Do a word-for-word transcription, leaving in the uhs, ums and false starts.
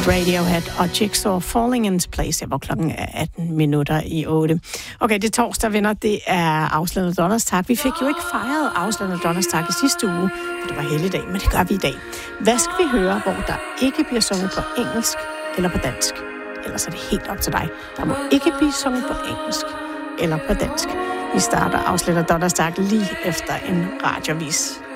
Radiohead og Jigsaw Falling into Place, hvor klokken er atten minutter i otte. Okay, det er torsdag, venner. Det er afslørende donnerstag. Vi fik jo ikke fejret afslørende donnerstag i sidste uge, for det var helligdag, men det gør vi i dag. Hvad skal vi høre, hvor der ikke bliver sunget på engelsk eller på dansk? Ellers er det helt op til dig. Der må ikke blive sunget på engelsk eller på dansk. Vi starter afslørende donnerstag lige efter en radiovis.